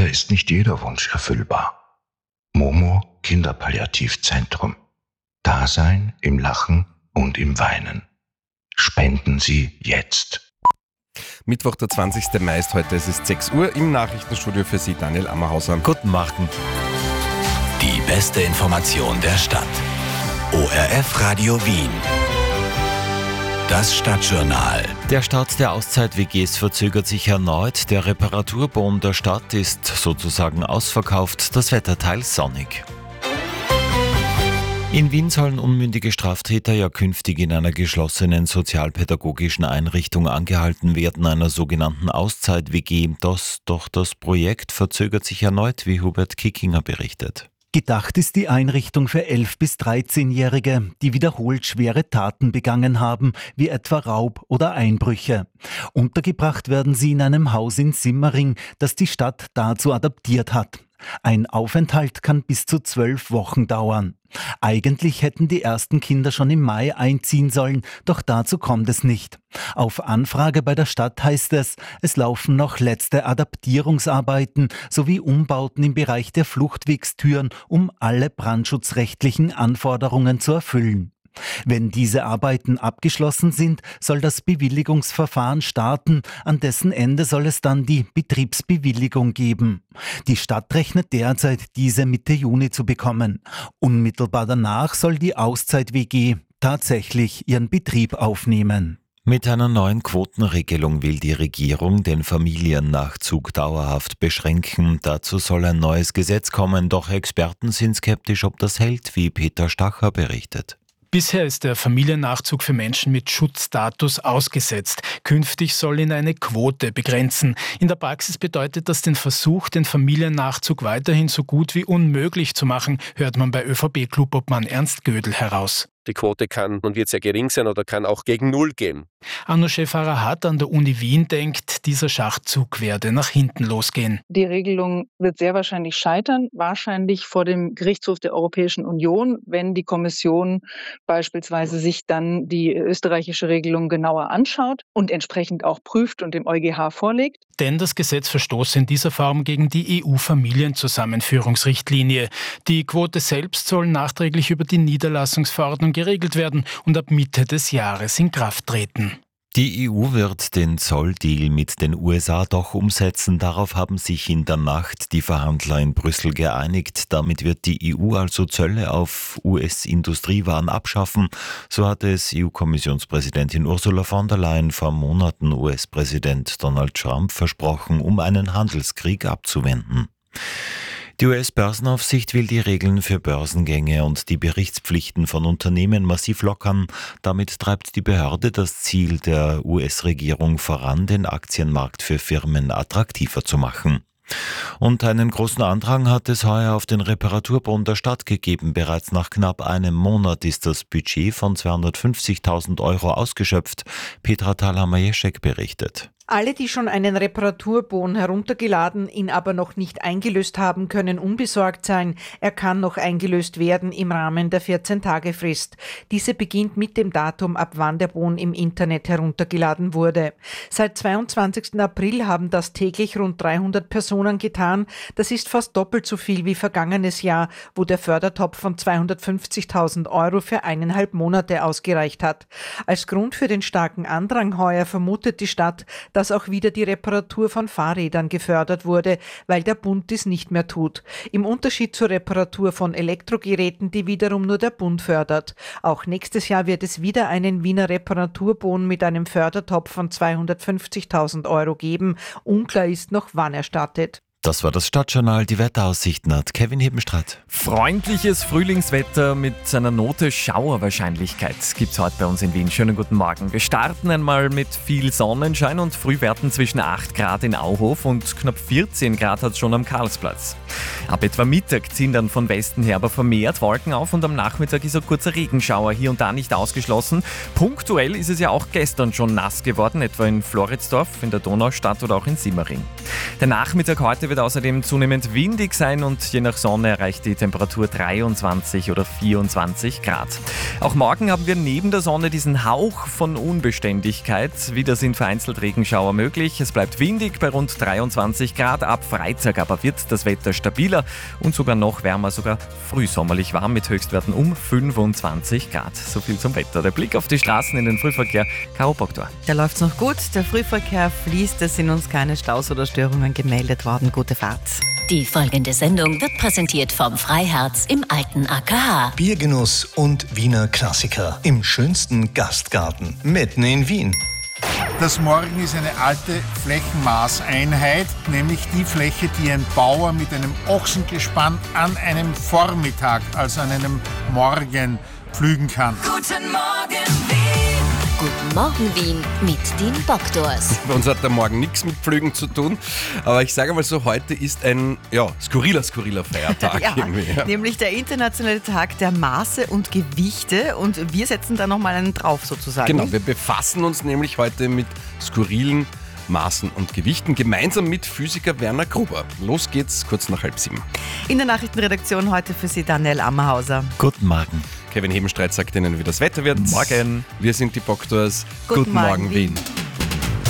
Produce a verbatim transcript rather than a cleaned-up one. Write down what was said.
Leider ist nicht jeder Wunsch erfüllbar. Momo Kinderpalliativzentrum. Dasein im Lachen und im Weinen. Spenden Sie jetzt. Mittwoch, der zwanzigsten Mai ist heute, es ist sechs Uhr, im Nachrichtenstudio für Sie Daniel Ammerhauser. Guten Morgen. Die beste Information der Stadt. O R F Radio Wien. Das Stadtjournal. Der Start der Auszeit-W Gs verzögert sich erneut. Der Reparaturbon der Stadt ist sozusagen ausverkauft, das Wetter teils sonnig. In Wien sollen unmündige Straftäter ja künftig in einer geschlossenen sozialpädagogischen Einrichtung angehalten werden, einer sogenannten Auszeit-W G. Das, doch das Projekt verzögert sich erneut, wie Hubert Kickinger berichtet. Gedacht ist die Einrichtung für elf- bis dreizehnjährige, die wiederholt schwere Taten begangen haben, wie etwa Raub oder Einbrüche. Untergebracht werden sie in einem Haus in Simmering, das die Stadt dazu adaptiert hat. Ein Aufenthalt kann bis zu zwölf Wochen dauern. Eigentlich hätten die ersten Kinder schon im Mai einziehen sollen, doch dazu kommt es nicht. Auf Anfrage bei der Stadt heißt es, es laufen noch letzte Adaptierungsarbeiten sowie Umbauten im Bereich der Fluchtwegstüren, um alle brandschutzrechtlichen Anforderungen zu erfüllen. Wenn diese Arbeiten abgeschlossen sind, soll das Bewilligungsverfahren starten, an dessen Ende soll es dann die Betriebsbewilligung geben. Die Stadt rechnet derzeit, diese Mitte Juni zu bekommen. Unmittelbar danach soll die Auszeit-W G tatsächlich ihren Betrieb aufnehmen. Mit einer neuen Quotenregelung will die Regierung den Familiennachzug dauerhaft beschränken. Dazu soll ein neues Gesetz kommen, doch Experten sind skeptisch, ob das hält, wie Peter Stacher berichtet. Bisher ist der Familiennachzug für Menschen mit Schutzstatus ausgesetzt. Künftig soll ihn eine Quote begrenzen. In der Praxis bedeutet das den Versuch, den Familiennachzug weiterhin so gut wie unmöglich zu machen, hört man bei ÖVP-Klubobmann Ernst Gödel heraus. Die Quote kann und wird sehr gering sein oder kann auch gegen Null gehen. Anno-Chef Arahat an der Uni Wien denkt, dieser Schachzug werde nach hinten losgehen. Die Regelung wird sehr wahrscheinlich scheitern, wahrscheinlich vor dem Gerichtshof der Europäischen Union, wenn die Kommission beispielsweise sich dann die österreichische Regelung genauer anschaut und entsprechend auch prüft und dem EuGH vorlegt. Denn das Gesetz verstoße in dieser Form gegen die E U-Familienzusammenführungsrichtlinie. Die Quote selbst soll nachträglich über die Niederlassungsverordnung geregelt werden und ab Mitte des Jahres in Kraft treten. Die E U wird den Zolldeal mit den U S A doch umsetzen. Darauf haben sich in der Nacht die Verhandler in Brüssel geeinigt. Damit wird die E U also Zölle auf U S-Industriewaren abschaffen. So hatte es E U-Kommissionspräsidentin Ursula von der Leyen vor Monaten U S-Präsident Donald Trump versprochen, um einen Handelskrieg abzuwenden. Die U S-Börsenaufsicht will die Regeln für Börsengänge und die Berichtspflichten von Unternehmen massiv lockern. Damit treibt die Behörde das Ziel der U S-Regierung voran, den Aktienmarkt für Firmen attraktiver zu machen. Und einen großen Andrang hat es heuer auf den Reparaturbon der Stadt gegeben. Bereits nach knapp einem Monat ist das Budget von zweihundertfünfzigtausend Euro ausgeschöpft. Petra Thalhammer-Jeschek berichtet. Alle, die schon einen Reparaturbon heruntergeladen, ihn aber noch nicht eingelöst haben, können unbesorgt sein. Er kann noch eingelöst werden im Rahmen der vierzehn-Tage-Frist. Diese beginnt mit dem Datum, ab wann der Bon im Internet heruntergeladen wurde. Seit zweiundzwanzigsten April haben das täglich rund dreihundert Personen getan. Das ist fast doppelt so viel wie vergangenes Jahr, wo der Fördertopf von zweihundertfünfzigtausend Euro für eineinhalb Monate ausgereicht hat. Als Grund für den starken Andrang heuer vermutet die Stadt, dass auch wieder die Reparatur von Fahrrädern gefördert wurde, weil der Bund dies nicht mehr tut. Im Unterschied zur Reparatur von Elektrogeräten, die wiederum nur der Bund fördert. Auch nächstes Jahr wird es wieder einen Wiener Reparaturbon mit einem Fördertopf von zweihundertfünfzigtausend Euro geben. Unklar ist noch, wann er startet. Das war das Stadtjournal. Die Wetteraussichten hat Kevin Hebenstradt. Freundliches Frühlingswetter mit einer Note Schauerwahrscheinlichkeit gibt's heute bei uns in Wien. Schönen guten Morgen. Wir starten einmal mit viel Sonnenschein und Frühwerten zwischen acht Grad in Auhof und knapp vierzehn Grad hat's schon am Karlsplatz. Ab etwa Mittag ziehen dann von Westen her aber vermehrt Wolken auf und am Nachmittag ist ein kurzer Regenschauer hier und da nicht ausgeschlossen. Punktuell ist es ja auch gestern schon nass geworden, etwa in Floridsdorf, in der Donaustadt oder auch in Simmering. Der Nachmittag heute wird außerdem zunehmend windig sein und je nach Sonne erreicht die Temperatur dreiundzwanzig oder vierundzwanzig Grad. Auch morgen haben wir neben der Sonne diesen Hauch von Unbeständigkeit. Wieder sind vereinzelt Regenschauer möglich. Es bleibt windig bei rund dreiundzwanzig Grad. Ab Freitag aber wird das Wetter stabiler und sogar noch wärmer, sogar frühsommerlich warm mit Höchstwerten um fünfundzwanzig Grad. So viel zum Wetter. Der Blick auf die Straßen in den Frühverkehr. Caro Boktor. Da läuft's noch gut. Der Frühverkehr fließt. Es sind uns keine Staus oder Störungen gemeldet worden. Gute Fahrt. Die folgende Sendung wird präsentiert vom Freiherz im alten A K H. Biergenuss und Wiener Klassiker im schönsten Gastgarten mitten in Wien. Das Morgen ist eine alte Flächenmaßeinheit, nämlich die Fläche, die ein Bauer mit einem Ochsengespann an einem Vormittag, also an einem Morgen, pflügen kann. Guten Morgen, Wien! Guten Morgen, Wien mit den Doktors. Bei uns hat der Morgen nichts mit Pflügen zu tun, aber ich sage mal so, heute ist ein ja, skurriler, skurriler Feiertag. ja, irgendwie, ja. Nämlich der internationale Tag der Maße und Gewichte und wir setzen da nochmal einen drauf sozusagen. Genau, wir befassen uns nämlich heute mit skurrilen Maßen und Gewichten, gemeinsam mit Physiker Werner Gruber. Los geht's, kurz nach halb sieben. In der Nachrichtenredaktion heute für Sie Daniel Ammerhauser. Guten Morgen. Kevin Hebenstreit sagt Ihnen, wie das Wetter wird. Morgen. Wir sind die Doktors. Guten, Guten Morgen, Morgen, Wien.